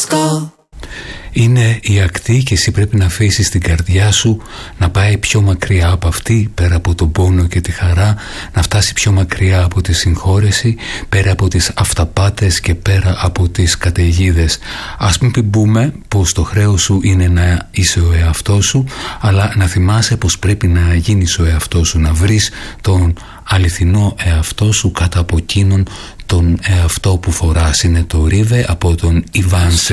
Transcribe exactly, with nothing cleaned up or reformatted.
Είναι η ακτή και εσύ πρέπει να αφήσεις την καρδιά σου να πάει πιο μακριά από αυτή, πέρα από τον πόνο και τη χαρά, να φτάσει πιο μακριά από τη συγχώρεση, πέρα από τις αυταπάτες και πέρα από τις καταιγίδες. Ας μην πούμε πως το χρέος σου είναι να είσαι ο εαυτός σου, αλλά να θυμάσαι πως πρέπει να γίνεις ο εαυτός σου, να βρεις τον αληθινό εαυτό σου κάτω από εκείνον τον εαυτό που φοράς. Είναι το Ρίβε από τον Ιβάν